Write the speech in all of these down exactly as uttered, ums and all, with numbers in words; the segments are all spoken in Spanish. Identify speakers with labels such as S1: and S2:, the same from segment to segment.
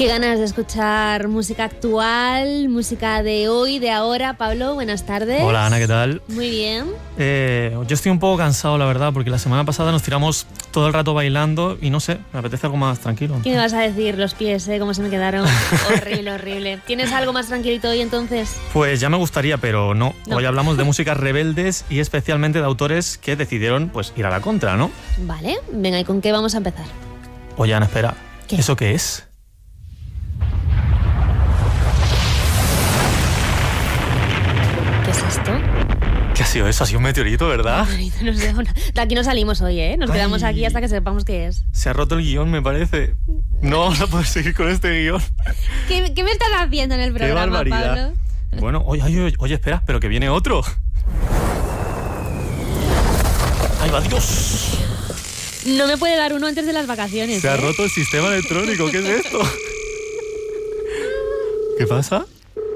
S1: Qué ganas de escuchar música actual, música de hoy, de ahora. Pablo, buenas tardes.
S2: Hola, Ana, ¿qué tal?
S1: Muy bien.
S2: Eh, yo estoy un poco cansado, la verdad, porque la semana pasada nos tiramos todo el rato bailando y no sé, me apetece algo más tranquilo.
S1: ¿Qué me vas a decir? Los pies, ¿eh? Cómo se me quedaron. Horrible, horrible. ¿Tienes algo más tranquilito hoy entonces?
S2: Pues ya me gustaría, pero no.
S1: No.
S2: Hoy hablamos de músicas rebeldes y especialmente de autores que decidieron pues ir a la contra, ¿no?
S1: Vale, venga, ¿y con qué vamos a empezar?
S2: Oye, Ana, espera.
S1: ¿Qué?
S2: ¿Eso qué es?
S1: ¿Qué es esto?
S2: ¿Qué ha sido eso? Ha sido un meteorito, ¿verdad?
S1: No sé, una- de aquí no salimos hoy, ¿eh? Nos
S2: Ay.
S1: quedamos aquí hasta que sepamos qué es.
S2: Se ha roto el guión, me parece. No vamos a poder seguir con este guión.
S1: ¿Qué, qué me estás haciendo en el
S2: ¡Qué
S1: programa,
S2: barbaridad!
S1: Pablo?
S2: Bueno, oye, oye, oye, espera, pero que viene otro. ¡Ahí va, Dios!
S1: No me puede dar uno antes de las vacaciones.
S2: Se ha
S1: ¿eh?
S2: roto el sistema electrónico, ¿qué es esto? ¿Qué pasa?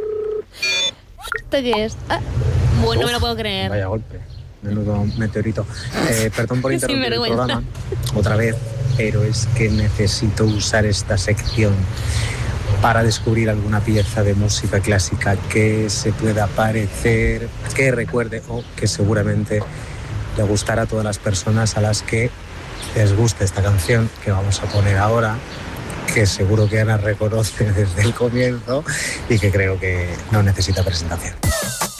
S1: ¿Esto qué es? Ah, bueno, no me lo puedo creer.
S3: Vaya golpe, menudo meteorito. Eh, perdón por interrumpir el
S1: Sinvergüenza.
S3: programa otra vez, pero es que necesito usar esta sección para descubrir alguna pieza de música clásica que se pueda parecer, que recuerde o que seguramente le gustará a todas las personas a las que les gusta esta canción que vamos a poner ahora, que seguro que Ana reconoce desde el comienzo y que creo que no necesita presentación.